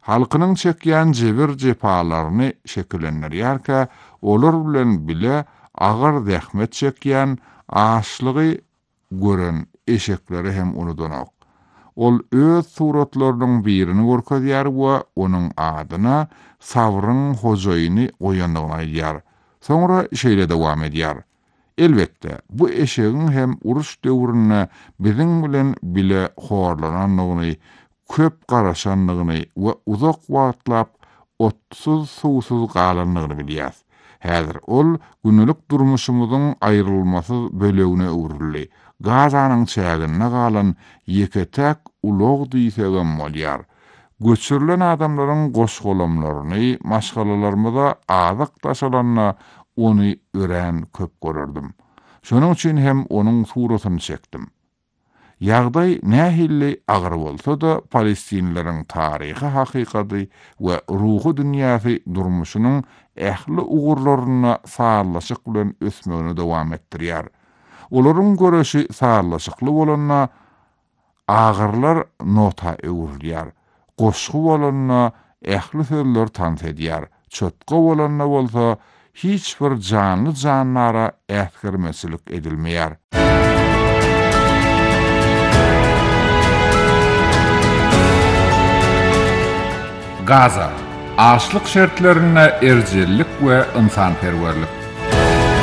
halkynyň çekýän jebir jepalaryny şekillendirýärkä, olar bilen bile agyr zähmet çekýän, açlygy gören eşekleri hem unudanok. Ol öz suratlarynyň birini görkezýär we onuň adyna sabryň hojaýyny oýandygyny aýdýar. Soňra şeýle dowam edýär. Elbetde, bu eşegiň hem uruş döwrüne biziň bilen bile horlananlygyny, köp garaşanlygyny we uzak wagtlap otsuz suwsuz galanlygyny bilýär. Häzir ol günlük durmuşymyzyň aýrylmasy bölegine uwruldy. Gazanyň çägine galan ýeketek ulog diýsegem bolýar. Göçürilen adamlaryň goşgolamlaryny maşgalalarymyza azyk taşalanna onu ören köp görürdim. Şonuň üçin hem onuň suratyny çekdim. Ýagdaý nähilli agyr bolsa da Palestinleriň taryhy, hakykaty we ruhy dünýäsi durmuşynyň ähli ugurlaryna sağlaşyk bilen ösmegini dowam etdirýär. Olaryň göreşi sağlaşykly bolanna agyrlar nota öwürlýär. Goşgu bolanna ähli sözler tans edýär. Çötka bolanna bolsa hiç bir canlı canlara ähkirmesilik edilmeýär. Gaza, açlyk şertlerine erjellik we ynsanperwerlik.